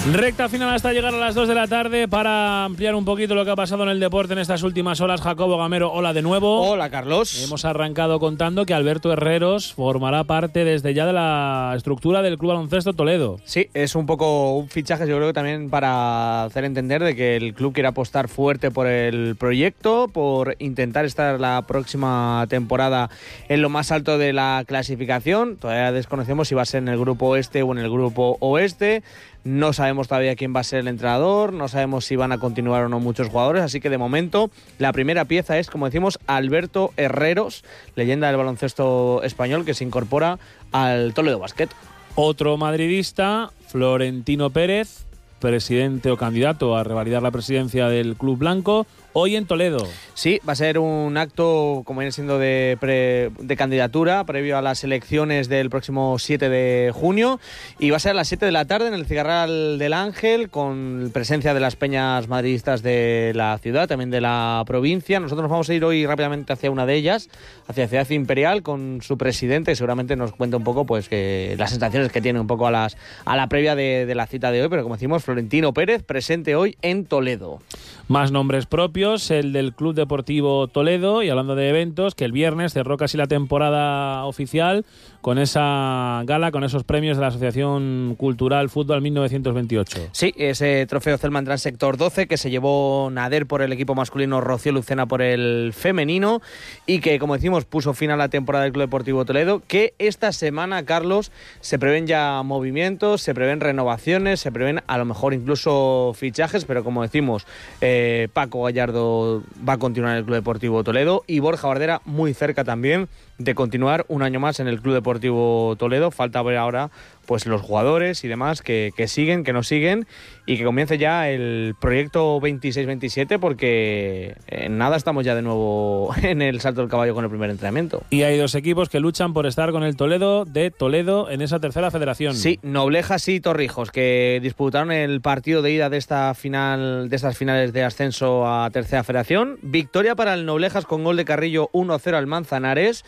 Recta final hasta llegar a las 2 de la tarde para ampliar un poquito lo que ha pasado en el deporte en estas últimas horas. Jacobo Gamero, hola de nuevo. Hola, Carlos. Hemos arrancado contando que Alberto Herreros formará parte desde ya de la estructura del Club Baloncesto Toledo. Sí, es un poco un fichaje, yo creo que también para hacer entender de que el club quiere apostar fuerte por el proyecto, por intentar estar la próxima temporada en lo más alto de la clasificación. Todavía desconocemos si va a ser en el grupo este o en el grupo oeste. No sabemos todavía quién va a ser el entrenador, no sabemos si van a continuar o no muchos jugadores, así que de momento la primera pieza es, como decimos, Alberto Herreros, leyenda del baloncesto español, que se incorpora al Toledo Basket. Otro madridista, Florentino Pérez, presidente o candidato a revalidar la presidencia del Club Blanco, hoy en Toledo. Sí, va a ser un acto, como viene siendo de candidatura, previo a las elecciones del próximo 7 de junio, y va a ser a las 7 de la tarde en el Cigarral del Ángel, con presencia de las peñas madridistas de la ciudad, también de la provincia. Nosotros nos vamos a ir hoy rápidamente hacia una de ellas, hacia Ciudad Imperial, con su presidente, y seguramente nos cuenta un poco pues que las sensaciones que tiene un poco a la previa de la cita de hoy, pero como decimos, Florentino Pérez, presente hoy en Toledo. Más nombres propios, el del Club Deportivo Toledo, y hablando de eventos, que el viernes cerró casi la temporada oficial con esa gala, con esos premios de la Asociación Cultural Fútbol 1928. Sí, ese trofeo Celman Trans Sector 12 que se llevó Nader por el equipo masculino, Rocío Lucena por el femenino, y que, como decimos, puso fin a la temporada del Club Deportivo Toledo, que esta semana, Carlos, se prevén ya movimientos, se prevén renovaciones, se prevén a lo mejor incluso fichajes, pero como decimos, Paco Gallardo va a continuar en el Club Deportivo Toledo y Borja Bardera muy cerca también de continuar un año más en el Club Deportivo Toledo. Falta ver ahora pues los jugadores y demás que siguen, que no siguen, y que comience ya el proyecto 26-27, porque en nada estamos ya de nuevo en el salto del caballo con el primer entrenamiento. Y hay dos equipos que luchan por estar con el Toledo de Toledo en esa tercera federación. Sí, Noblejas y Torrijos, que disputaron el partido de ida de estas finales de ascenso a tercera federación. Victoria para el Noblejas con gol de Carrillo, 1-0 al Manzanares.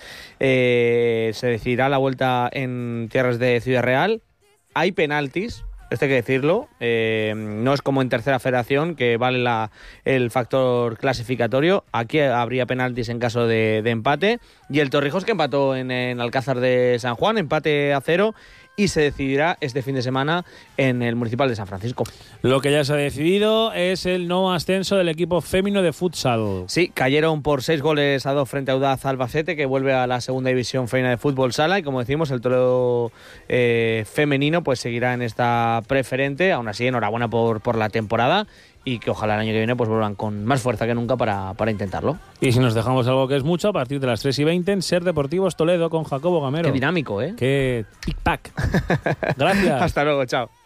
Se decidirá la vuelta en tierras de Ciudad Real. Hay penaltis, esto hay que decirlo, no es como en tercera federación que vale el factor clasificatorio. Aquí habría penaltis en caso de empate, y el Torrijos, que empató en Alcázar de San Juan, empate a 0, y se decidirá este fin de semana en el Municipal de San Francisco. Lo que ya se ha decidido es el no ascenso del equipo femenino de futsal. Sí, cayeron por 6-2 frente a Audaz Albacete, que vuelve a la segunda división femenina de fútbol sala, y como decimos, el Toledo femenino pues seguirá en esta preferente. Aún así, enhorabuena por la temporada, y que ojalá el año que viene pues vuelvan con más fuerza que nunca para intentarlo. Y si nos dejamos algo que es mucho, a partir de las 3:20 en Ser Deportivos Toledo con Jacobo Gamero. Qué dinámico, ¿eh? Qué tic-tac. Gracias. Hasta luego, chao.